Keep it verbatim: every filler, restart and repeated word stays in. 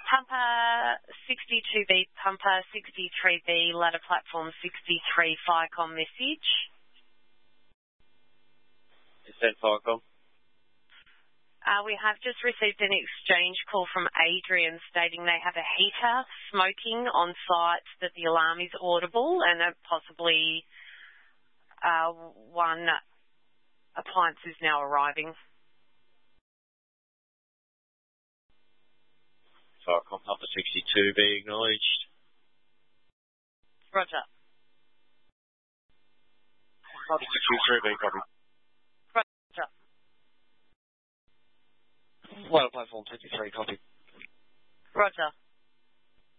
Pumper sixty-two B, Pumper sixty-three B, ladder platform sixty-three, Firecom message. Is that Firecom? Uh, we have just received an exchange call from Adrian stating they have a heater smoking on site, that the alarm is audible, and that possibly uh, one appliance is now arriving. Firecom, Pumper sixty-two B acknowledged. Roger. Pumper sixty-three B copy. Roger. Ladder platform fifty-three copy. Roger.